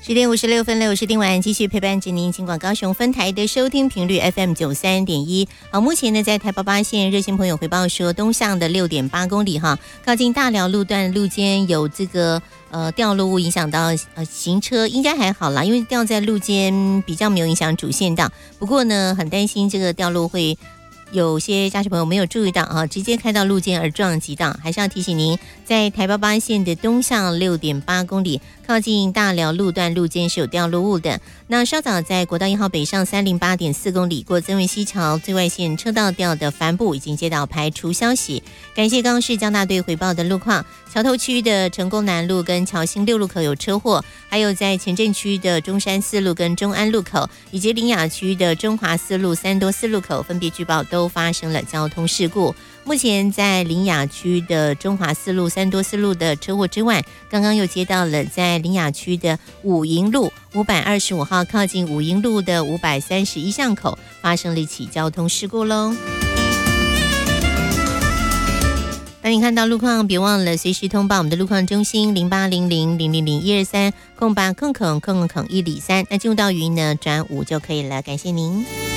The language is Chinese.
10:56了，我是丁婉，继续陪伴着您，尽管高雄分台的收听频率 FM 93.1。好，目前呢，在台8线热线朋友回报说，东向的6.8公里哈，靠近大寮路段路肩有这个掉落物影响到行车，应该还好啦，因为掉在路肩比较没有影响主线道。不过呢，很担心这个掉落会。有些驾驶朋友没有注意到啊，直接开到路肩而撞击到，还是要提醒您，在台8线的东向6.8公里，靠近大寮路段路肩是有掉落物的。那稍早在国道1号北上308.4公里过曾文溪桥最外线车道掉的帆布已经接到排除消息。感谢高市交大队回报的路况，桥头区的成功南路跟桥新6路口有车祸，还有在前镇区的中山4路跟中安路口，以及苓雅区的中华4路、三多4路口分别举报都发生了交通事故。目前在苓雅区的中华4路、三多4路的车祸之外，刚刚又接到了在苓雅区的五营路525号靠近五营路的531巷口发生了一起交通事故咯。当你看到路况，别忘了随时通报我们的路况中心0800000123，空8000103。那进入到语音呢转5就可以了，感谢您。